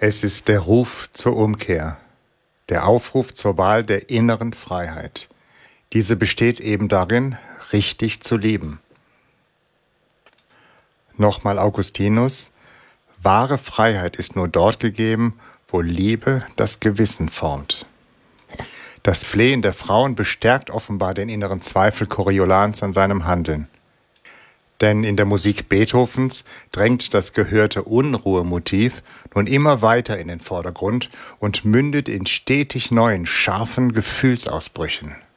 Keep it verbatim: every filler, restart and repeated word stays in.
Es ist der Ruf zur Umkehr, der Aufruf zur Wahl der inneren Freiheit. Diese besteht eben darin, richtig zu lieben. Nochmal Augustinus: Wahre Freiheit ist nur dort gegeben, wo Liebe das Gewissen formt. Das Flehen der Frauen bestärkt offenbar den inneren Zweifel Coriolans an seinem Handeln. Denn in der Musik Beethovens drängt das gehörte Unruhemotiv nun immer weiter in den Vordergrund und mündet in stetig neuen, scharfen Gefühlsausbrüchen.